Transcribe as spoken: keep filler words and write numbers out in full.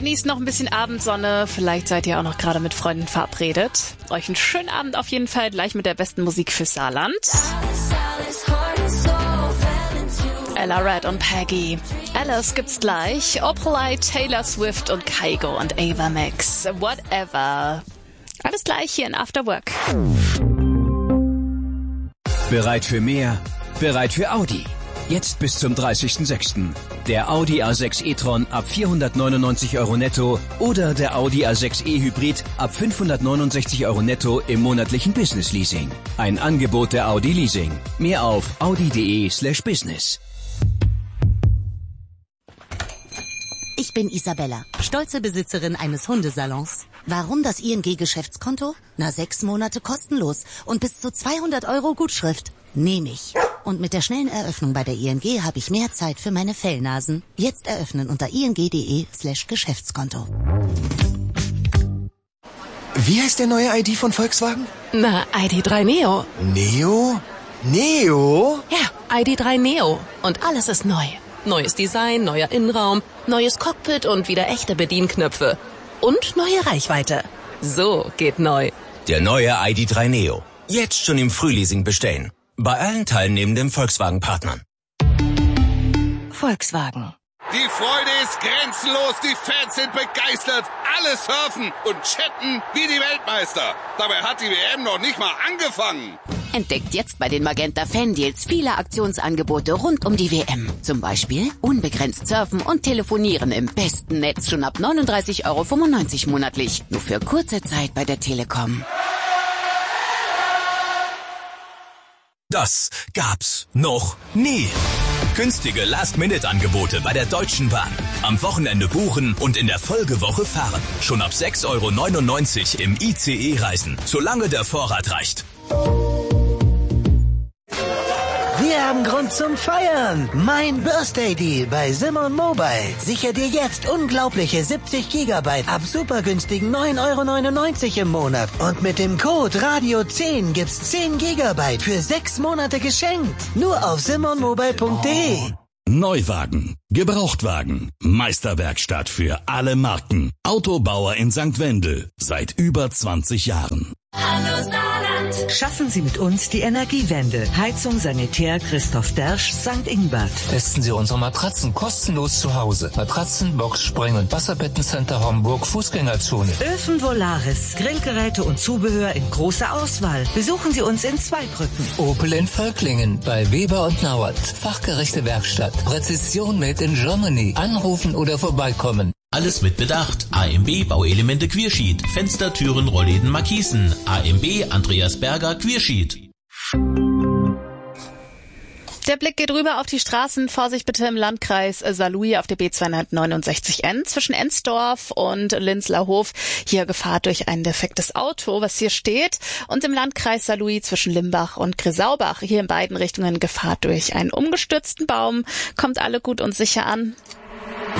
genießt noch ein bisschen Abendsonne. Vielleicht seid ihr auch noch gerade mit Freunden verabredet. Euch einen schönen Abend auf jeden Fall, gleich mit der besten Musik fürs Saarland. Ella Red und Peggy. Alice gibt's gleich. Opalite, Taylor Swift und Kygo und Ava Max. Whatever. Alles gleich hier in After Work. Bereit für mehr? Bereit für Audi? Jetzt bis zum dreißigsten sechsten Der Audi A sechs e-tron ab vierhundertneunundneunzig Euro netto oder der Audi A sechs e Hybrid ab fünfhundertneunundsechzig Euro netto im monatlichen Business Leasing. Ein Angebot der Audi Leasing. Mehr auf audi.de slash business. Ich bin Isabella, stolze Besitzerin eines Hundesalons. Warum das I N G-Geschäftskonto? Na, sechs Monate kostenlos und bis zu zweihundert Euro Gutschrift. Nehme ich. Und mit der schnellen Eröffnung bei der I N G habe ich mehr Zeit für meine Fellnasen. Jetzt eröffnen unter ing.de slash Geschäftskonto. Wie heißt der neue I D von Volkswagen? Na, I D drei Neo. Neo? Neo? Ja, I D drei Neo. Und alles ist neu. Neues Design, neuer Innenraum, neues Cockpit und wieder echte Bedienknöpfe. Und neue Reichweite. So geht neu. Der neue I D drei Neo. Jetzt schon im Frühleasing bestellen. Bei allen teilnehmenden Volkswagen-Partnern. Volkswagen. Die Freude ist grenzenlos, die Fans sind begeistert. Alle surfen und chatten wie die Weltmeister. Dabei hat die W M noch nicht mal angefangen. Entdeckt jetzt bei den Magenta Fan Deals viele Aktionsangebote rund um die W M. Zum Beispiel unbegrenzt surfen und telefonieren im besten Netz schon ab neununddreißig Euro fünfundneunzig monatlich. Nur für kurze Zeit bei der Telekom. Das gab's noch nie. Günstige Last-Minute-Angebote bei der Deutschen Bahn. Am Wochenende buchen und in der Folgewoche fahren. Schon ab sechs Euro neunundneunzig im I C E-Reisen, solange der Vorrat reicht. Wir haben Grund zum Feiern. Mein Birthday Deal bei Simon Mobile. Sicher dir jetzt unglaubliche siebzig Gigabyte ab super günstigen neun Euro neunundneunzig im Monat. Und mit dem Code Radio zehn gibt's zehn Gigabyte für sechs Monate geschenkt. Nur auf simonmobile punkt de. Neuwagen, Gebrauchtwagen, Meisterwerkstatt für alle Marken. Autobauer in Sankt Wendel seit über zwanzig Jahren. Hallo Saarland! Schaffen Sie mit uns die Energiewende. Heizung Sanitär Christoph Dersch, Sankt Ingbert. Testen Sie unsere Matratzen kostenlos zu Hause. Matratzen, Box, Spring- und Wasserbettencenter Homburg, Fußgängerzone. Öfen Volaris, Grillgeräte und Zubehör in großer Auswahl. Besuchen Sie uns in Zweibrücken. Opel in Völklingen, bei Weber und Nauert. Fachgerechte Werkstatt. Präzision made in Germany. Anrufen oder vorbeikommen. Alles mit Bedacht. A M B Bauelemente Queersheet. Fenster, Türen, Rollläden, Markisen. A M B Andreas Berger Queersheet. Der Blick geht rüber auf die Straßen. Vorsicht bitte im Landkreis Saarlouis auf der B zweihundertneunundsechzig N zwischen Ensdorf und Linzlerhof. Hier Gefahr durch ein defektes Auto, was hier steht. Und im Landkreis Saarlouis zwischen Limbach und Grisaubach. Hier in beiden Richtungen Gefahr durch einen umgestürzten Baum. Kommt alle gut und sicher an.